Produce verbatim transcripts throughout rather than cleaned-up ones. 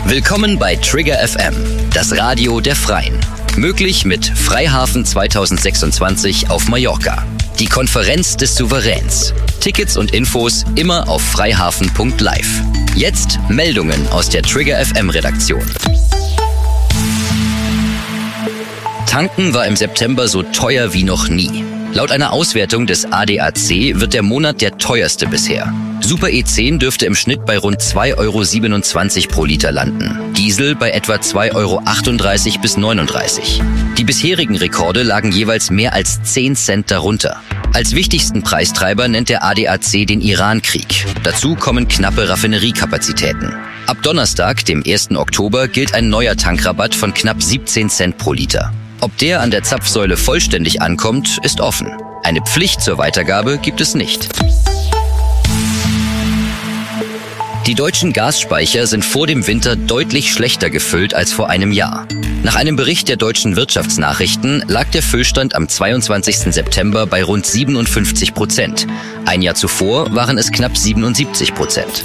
Willkommen bei Trigger F M, das Radio der Freien. Möglich mit Freihafen zwanzig sechsundzwanzig auf Mallorca. Die Konferenz des Souveräns. Tickets und Infos immer auf freihafen punkt live. Jetzt Meldungen aus der Trigger F M Redaktion. Tanken war im September so teuer wie noch nie. Laut einer Auswertung des A D A C wird der Monat der teuerste bisher. Super E zehn dürfte im Schnitt bei rund zwei Euro siebenundzwanzig pro Liter landen. Diesel bei etwa zwei Euro achtunddreißig bis neununddreißig. Die bisherigen Rekorde lagen jeweils mehr als zehn Cent darunter. Als wichtigsten Preistreiber nennt der A D A C den Iran-Krieg. Dazu kommen knappe Raffineriekapazitäten. Ab Donnerstag, dem ersten Oktober, gilt ein neuer Tankrabatt von knapp siebzehn Cent pro Liter. Ob der an der Zapfsäule vollständig ankommt, ist offen. Eine Pflicht zur Weitergabe gibt es nicht. Die deutschen Gasspeicher sind vor dem Winter deutlich schlechter gefüllt als vor einem Jahr. Nach einem Bericht der deutschen Wirtschaftsnachrichten lag der Füllstand am zweiundzwanzigsten September bei rund siebenundfünfzig Prozent. Ein Jahr zuvor waren es knapp siebenundsiebzig Prozent.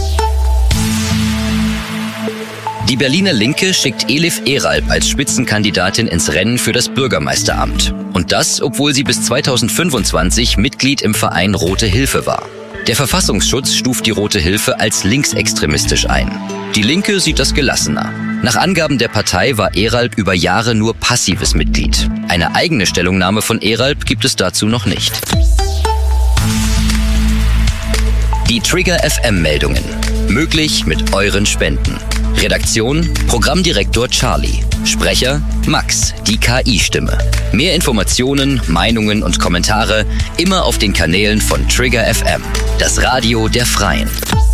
Die Berliner Linke schickt Elif Eralp als Spitzenkandidatin ins Rennen für das Bürgermeisteramt. Und das, obwohl sie bis zweitausendfünfundzwanzig Mitglied im Verein Rote Hilfe war. Der Verfassungsschutz stuft die Rote Hilfe als linksextremistisch ein. Die Linke sieht das gelassener. Nach Angaben der Partei war Eralp über Jahre nur passives Mitglied. Eine eigene Stellungnahme von Eralp gibt es dazu noch nicht. Die Trigger F M-Meldungen. Möglich mit euren Spenden. Redaktion: Programmdirektor Charlie. Sprecher: Max, die K I-Stimme. Mehr Informationen, Meinungen und Kommentare immer auf den Kanälen von Trigger F M, das Radio der Freien.